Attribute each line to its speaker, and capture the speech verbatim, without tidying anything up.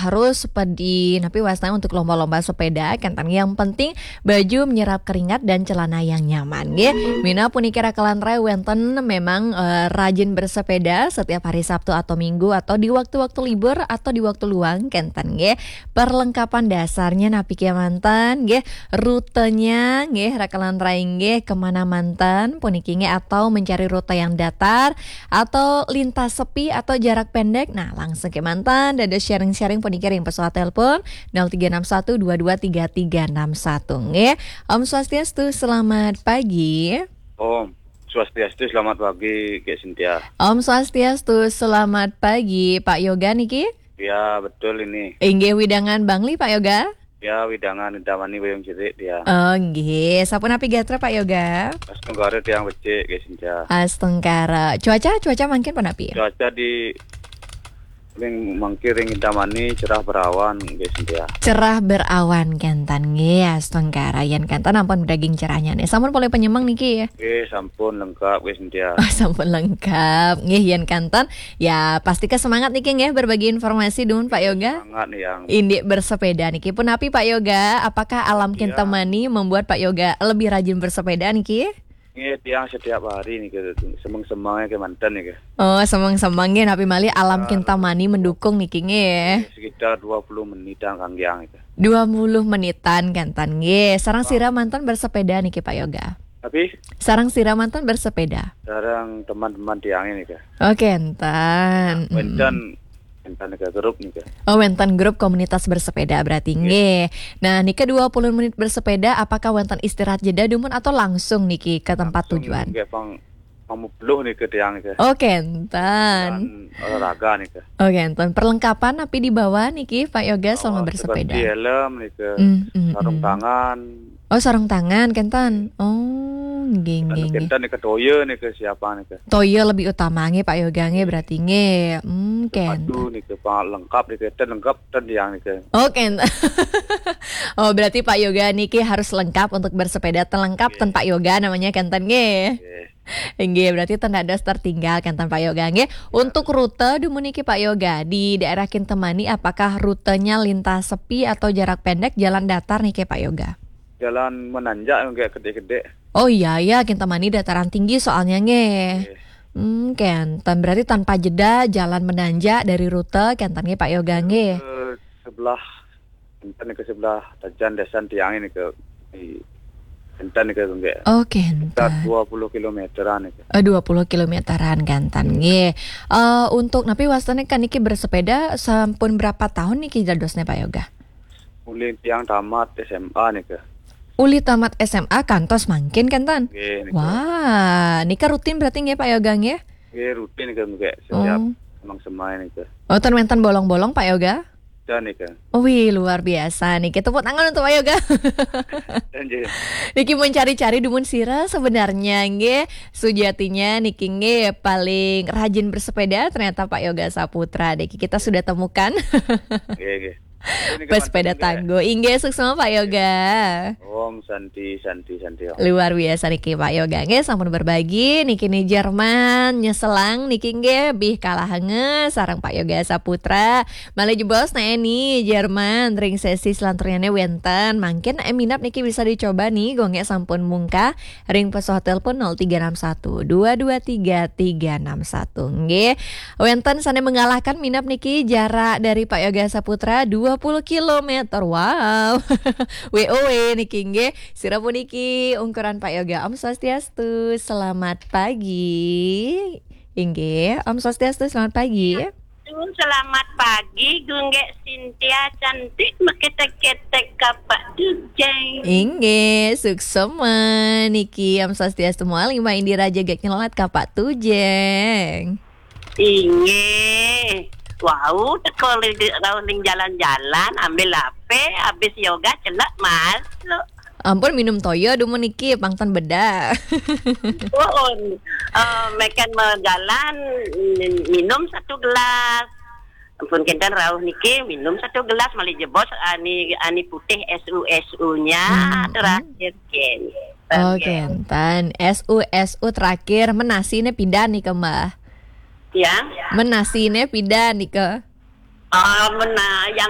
Speaker 1: harus sepedi napi wasna untuk lomba-lomba sepeda kentan yang penting baju menyerap keringat dan celana yang nyaman nggih. Mina puniki rakalan re wenten memang uh, rajin bersepeda setiap hari Sabtu atau Minggu atau di waktu-waktu libur atau di waktu luang kentan nggih. Perlengkapan dasarnya napi kia mantan nggih, rutenya nggih rakalan re nggih kemana mantan puniki nggih atau mencari rute yang datar atau lintas sepi atau jarak pendek. Nah, langsung ke mantan dada sharing-sharing puniki ring pesawat telepon nol tiga enam satu dua dua tiga tiga enam satu nggih. Om Swastiastu, selamat pagi.
Speaker 2: Om Swastiastu, selamat pagi Kak Cynthia.
Speaker 1: Om Swastiastu, selamat pagi Pak Yoga niki.
Speaker 2: Ya, betul ini.
Speaker 1: Inggih widangan Bangli Pak Yoga.
Speaker 2: Ya, widangan Damani Boyong Cilik dia.
Speaker 1: Oh nggih, sampun api gatra Pak Yoga.
Speaker 2: Astengkara tiang becik Kak Cynthia.
Speaker 1: Astengkara. Cuaca cuaca mangkin panapi?
Speaker 2: Cuaca di ring mangkiring Damani cerah berawan Kak Cynthia.
Speaker 1: Cerah berawan kentan nggih Astengkara yen kentan ampun daging cerahnya nih. Sampun boleh penyemang niki ya.
Speaker 2: Oke, sampun lengkap Kak Cynthia.
Speaker 1: Oh, sampun lengkap. Nggih yen kanton ya pasti semangat niki nggih berbagi informasi dun Pak Yoga.
Speaker 2: Semangat nih yang
Speaker 1: Indik bersepeda niki pun api Pak Yoga. Apakah alam
Speaker 2: Ya.
Speaker 1: kintamani membuat Pak Yoga lebih rajin bersepeda niki?
Speaker 2: ini tiang setiap hari nih ke semang-semangnya ke mantan nih ke.
Speaker 1: Oh, semang-semang nggih napi mali alam kintamani mendukung niki nggih.
Speaker 2: Sekitar dua puluh menitan Kang Giang itu.
Speaker 1: dua puluh menitan kantan nggih. Sarang sira mantan bersepeda niki Pak Yoga.
Speaker 2: Tapi
Speaker 1: Sarang sira mantan bersepeda.
Speaker 2: sekarang teman-teman tiang ini ke.
Speaker 1: Oh, kentan. Mm.
Speaker 2: Mantan mantan ke grup nih ke.
Speaker 1: Oh, wenten grup komunitas bersepeda berarti nggih. Nah, niki dua puluh menit bersepeda apakah wenten istirahat jeda dumun atau langsung niki ke tempat tujuan?
Speaker 2: Kayak pang kamu beluh nih ke tiang ke.
Speaker 1: Oh, kentan.
Speaker 2: Dan olahraga nih ke.
Speaker 1: Oh, kentan. Perlengkapan tapi dibawa niki Pak Yoga selama
Speaker 2: Oh,
Speaker 1: bersepeda.
Speaker 2: seperti helm nih ke.
Speaker 1: Mm, mm,
Speaker 2: Sarung
Speaker 1: mm.
Speaker 2: tangan.
Speaker 1: Oh, sarung tangan kentan. Oh, nggih
Speaker 2: Dan
Speaker 1: nggih nggih.
Speaker 2: kita nih ke toyo nih ke siapa nih ke.
Speaker 1: Toyo lebih utama nggih Pak Yoga nggih berarti nggih. Hmm, kentan.
Speaker 2: Aduh nih ke pang lengkap nih ke. Dan lengkap dan tiang nih ke.
Speaker 1: Oh, kentan. Oh, berarti Pak Yoga niki harus lengkap untuk bersepeda terlengkap ten Pak Yoga namanya kentan nggih.
Speaker 2: Oke.
Speaker 1: Nggih, berarti tanda dos tertinggal kan Pak Yoga nggih. Untuk rute dumuniki Pak Yoga di daerah Kintamani apakah rutenya lintas sepi atau jarak pendek jalan datar nih Pak Yoga?
Speaker 2: Jalan menanjak yang kayak gede-gede.
Speaker 1: Oh iya ya, Kintamani dataran tinggi soalnya nggih.
Speaker 2: Oke.
Speaker 1: Hmm, kentan berarti tanpa jeda jalan menanjak dari rute kentan nggih Pak Yoga nggih.
Speaker 2: Ke sebelah enten ke sebelah Tajan Desan tiang ini ke di enten ke enggak.
Speaker 1: Oh,
Speaker 2: Sekitar
Speaker 1: kentan.
Speaker 2: dua puluh kilometeran itu.
Speaker 1: Oh, dua puluh kilometeran kantan nggih. Eh untuk napi wastane kan niki bersepeda sampun berapa tahun niki jadosnya Pak Yoga?
Speaker 2: Mulai tiang tamat S M A nih ke.
Speaker 1: Uli tamat S M A kantos mangkin kantan.
Speaker 2: Oke, nih ke.
Speaker 1: Wah, nika rutin berarti nggih Pak Yoga nggih?
Speaker 2: Oke, rutin ke enggak setiap
Speaker 1: Oh.
Speaker 2: emang semai nih ke.
Speaker 1: Oh, termentan bolong-bolong Pak Yoga?
Speaker 2: Dan nih ke.
Speaker 1: Oh, wih, luar biasa nih. Kita tepuk tangan untuk Pak Yoga.
Speaker 2: Dan jadi
Speaker 1: Niki mencari-cari dumun sira sebenarnya nggih sujatinya niki nggih paling rajin bersepeda ternyata Pak Yoga Saputra. Niki kita sudah temukan
Speaker 2: oke oke. Ini ke
Speaker 1: pesepeda
Speaker 2: mantan
Speaker 1: tanggo. Inggih sukses Pak Yoga.
Speaker 2: Om Santi Santi Santi. Om.
Speaker 1: Luar biasa niki Pak Yoga nggih sampun berbagi niki nih Jerman nyeselang niki nggih bih kalah henges sareng Pak Yoga Saputra. Malih jebos nah ini Jerman ring sesi selanturnya wenten mangkin eh, minat niki bisa dicoba nih gongnya sampun mungka ring pesawat telepon nol tiga enam satu dua dua tiga tiga enam satu nggih. Wenten sane mengalahkan minat niki jarak dari Pak Yoga Saputra dua puluh kilometer. Wow. W O W niki nggih sira puniki ungkuran Pak Yoga. Om Swastiastu, selamat pagi. Inggih, Om Swastiastu, selamat pagi.
Speaker 3: Selamat pagi, Gunggek Cynthia cantik maketek-ketek kapak dujeng.
Speaker 1: Inggih, suksema niki Om Swastiastu moal lima Indira jaga nyelat kapak tujeng.
Speaker 3: Inge. Wow, teko rolling jalan-jalan, ambil H P, habis yoga celak masuk.
Speaker 1: Ampun minum toyo dumun niki pangtan beda.
Speaker 3: Oh, uh, mekan jalan minum satu gelas. Ampun kentan rauh niki minum satu gelas malih jebos ani ani putih S U S U-nya
Speaker 1: Hmm.
Speaker 3: terakhir ken.
Speaker 1: Oh, kentan S U S U terakhir menasine pindah nih ke Mbah.
Speaker 3: Ya.
Speaker 1: Menasine pindah nih ke
Speaker 3: Ah, mena yang